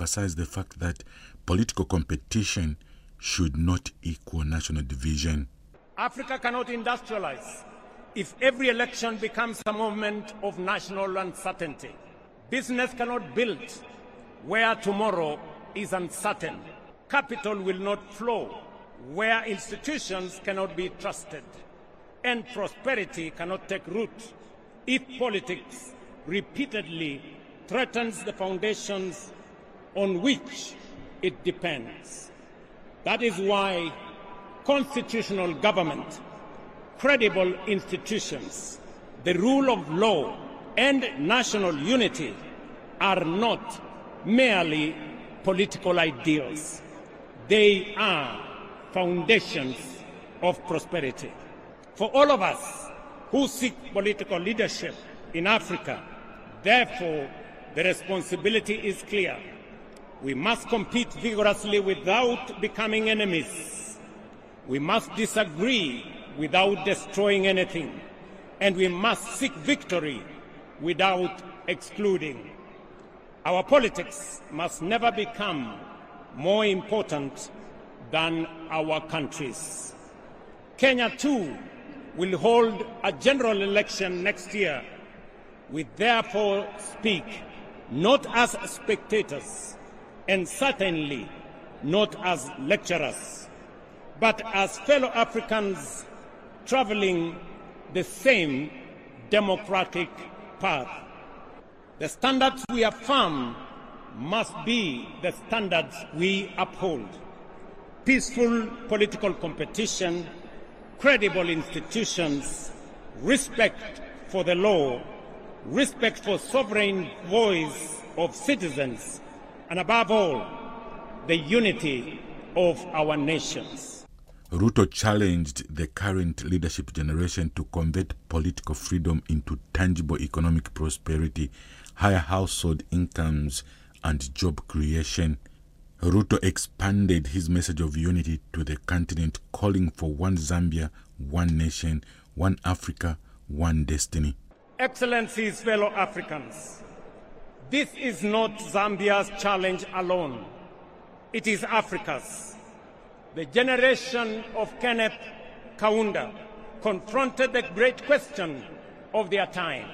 emphasized the fact that political competition should not equal national division. Africa cannot industrialize if every election becomes a moment of national uncertainty. Business cannot build where tomorrow is uncertain. Capital will not flow where institutions cannot be trusted. And prosperity cannot take root if politics repeatedly threatens the foundations on which it depends. That is why constitutional government, credible institutions, the rule of law, and national unity are not merely political ideals. They are foundations of prosperity. For all of us who seek political leadership in Africa, therefore, the responsibility is clear. We must compete vigorously without becoming enemies. We must disagree without destroying anything. And we must seek victory without excluding. Our politics must never become more important than our countries. Kenya, too, will hold a general election next year. We therefore speak not as spectators and certainly not as lecturers, but as fellow Africans traveling the same democratic path. The standards we affirm must be the standards we uphold. Peaceful political competition, credible institutions, respect for the law, respect for sovereign voice of citizens, and above all, the unity of our nations. Ruto challenged the current leadership generation to convert political freedom into tangible economic prosperity, higher household incomes, and job creation. Ruto expanded his message of unity to the continent, calling for one Zambia, one nation, one Africa, one destiny. Excellencies, fellow Africans, this is not Zambia's challenge alone. It is Africa's. The generation of Kenneth Kaunda confronted the great question of their time.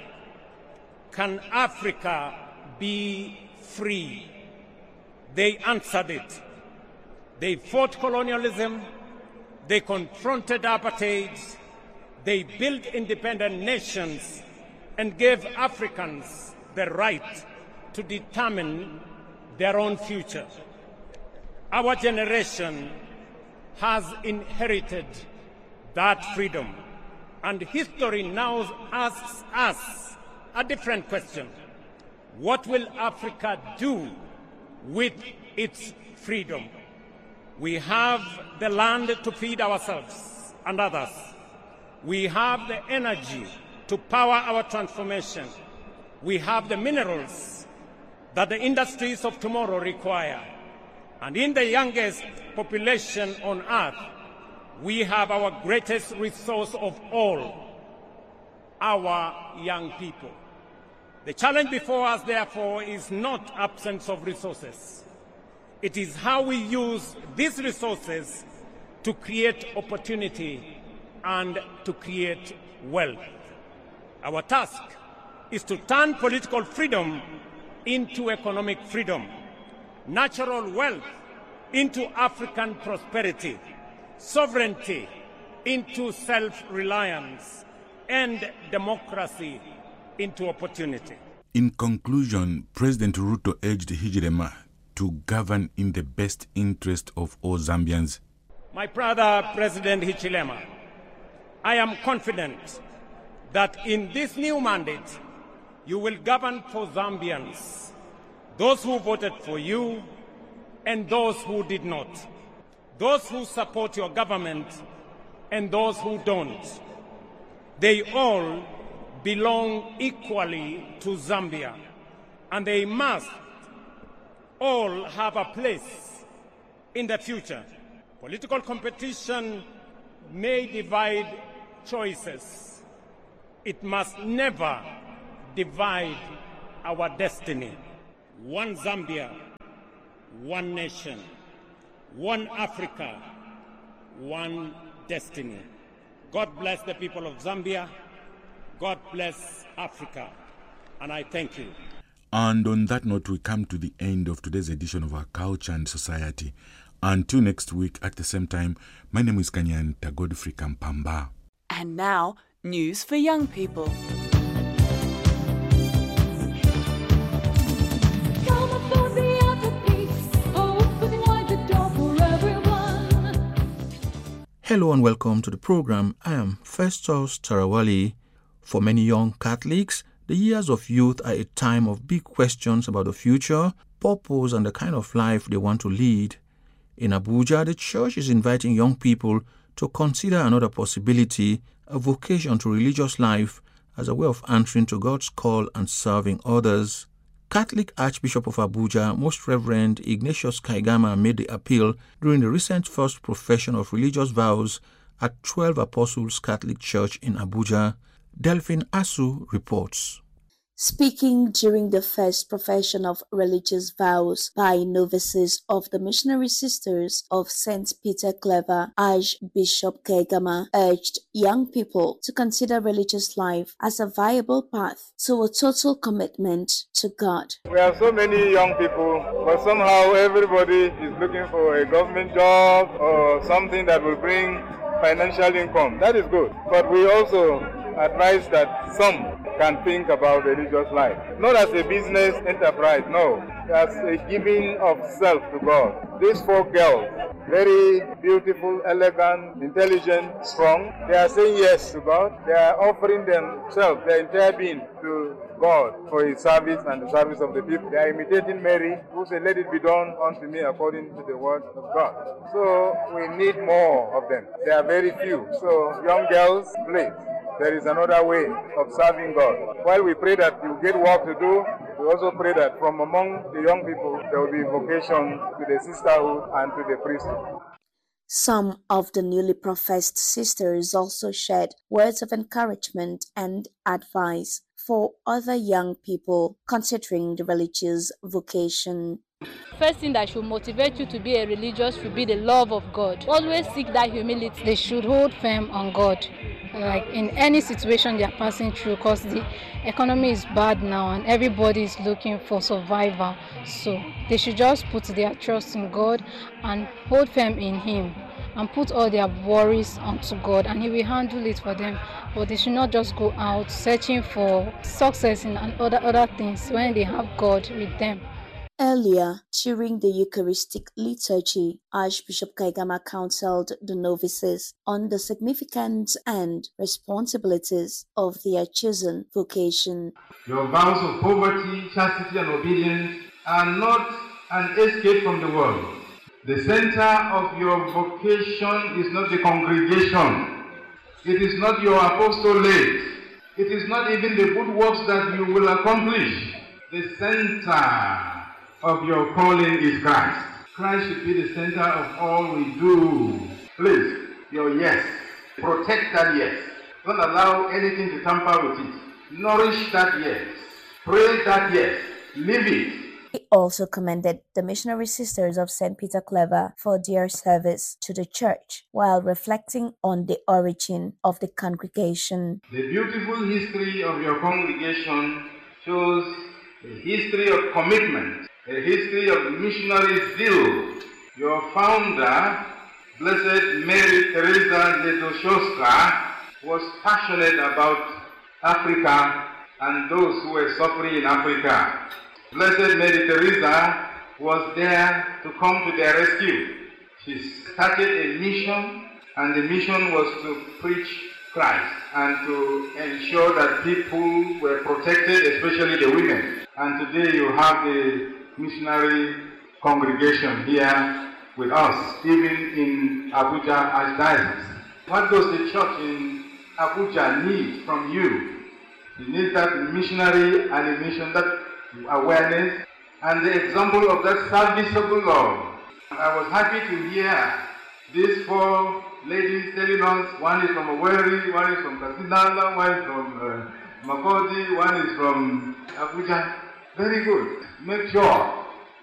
Can Africa be free? They answered it. They fought colonialism, they confronted apartheid, they built independent nations and gave Africans the right to determine their own future. Our generation has inherited that freedom, and history now asks us a different question. What will Africa do with its freedom? We have the land to feed ourselves and others. We have the energy to power our transformation. We have the minerals that the industries of tomorrow require. And in the youngest population on earth, we have our greatest resource of all, our young people. The challenge before us, therefore, is not absence of resources. It is how we use these resources to create opportunity and to create wealth. Our task is to turn political freedom into economic freedom, natural wealth into African prosperity, sovereignty into self-reliance, and democracy into opportunity. In conclusion, President Ruto urged Hichilema to govern in the best interest of all Zambians. My brother, President Hichilema, I am confident that in this new mandate, you will govern for Zambians, those who voted for you and those who did not, those who support your government and those who don't. They all belong equally to Zambia, and they must all have a place in the future. Political competition may divide choices. It must never divide our destiny. One Zambia, one nation, one Africa, one destiny. God bless the people of Zambia. God bless Africa. And I thank you. And on that note, we come to the end of today's edition of our Culture and Society. Until next week at the same time, my name is Kanyanta Godfrey Kampamba. And now, news for young people. Hello and welcome to the program. I am Festus Tarawali. For many young Catholics, the years of youth are a time of big questions about the future, purpose, and the kind of life they want to lead. In Abuja, the church is inviting young people to consider another possibility, a vocation to religious life as a way of answering to God's call and serving others. Catholic Archbishop of Abuja, Most Reverend Ignatius Kaigama, made the appeal during the recent first profession of religious vows at 12 Apostles Catholic Church in Abuja. Delphine Asu reports. Speaking during the first profession of religious vows by novices of the Missionary Sisters of St. Peter Clever, Archbishop Kaigama urged young people to consider religious life as a viable path to a total commitment to God. We have so many young people, but somehow everybody is looking for a government job or something that will bring financial income. That is good, but we also advise that some can think about religious life, not as a business enterprise, no, as a giving of self to God. These 4 girls, very beautiful, elegant, intelligent, strong, they are saying yes to God. They are offering themselves, their entire being to God for His service and the service of the people. They are imitating Mary, who said, "Let it be done unto me according to the word of God." So we need more of them. They are very few. So young girls, please, there is another way of serving God. While we pray that you get work to do, we also pray that from among the young people, there will be vocation to the sisterhood and to the priesthood. Some of the newly professed sisters also shared words of encouragement and advice for other young people considering the religious vocation. First thing that should motivate you to be a religious should be the love of God. Always seek that humility. They should hold firm on God, like in any situation they are passing through, because the economy is bad now and everybody is looking for survival. So they should just put their trust in God and hold firm in Him and put all their worries onto God, and He will handle it for them. But they should not just go out searching for success in other things when they have God with them. Earlier, during the Eucharistic liturgy, Archbishop Kaigama counseled the novices on the significance and responsibilities of their chosen vocation. Your vows of poverty, chastity, and obedience are not an escape from the world. The center of your vocation is not the congregation. It is not your apostolate. It is not even the good works that you will accomplish. The center of your calling is Christ. Christ should be the center of all we do. Please, your yes. Protect that yes. Don't allow anything to tamper with it. Nourish that yes. Pray that yes. Live it. He also commended the Missionary Sisters of St. Peter Clever for their service to the church while reflecting on the origin of the congregation. The beautiful history of your congregation shows a history of commitment, a history of missionary zeal. Your founder, Blessed Mary Teresa Letoshoska, was passionate about Africa and those who were suffering in Africa. Blessed Mary Teresa was there to come to their rescue. She started a mission, and the mission was to preach Christ and to ensure that people were protected, especially the women. And today you have the missionary congregation here with us, even in Abuja Archdiocese. What does the church in Abuja need from you? You need that missionary animation, that awareness, and the example of that serviceable love. I was happy to hear these 4 ladies telling us, one is from Owerri, one is from Kasinala, one is from Makodi, one is from Abuja. Very good. Make sure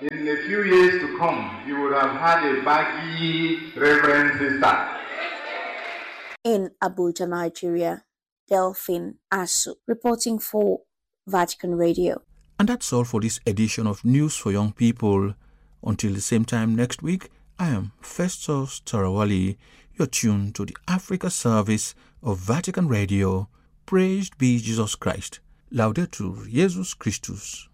in a few years to come, you would have had a baggy Reverend Sister. In Abuja, Nigeria, Delphine Asu, reporting for Vatican Radio. And that's all for this edition of News for Young People. Until the same time next week, I am Festus Tarawali. You're tuned to the Africa service of Vatican Radio. Praised be Jesus Christ. Laudetur Jesus Christus.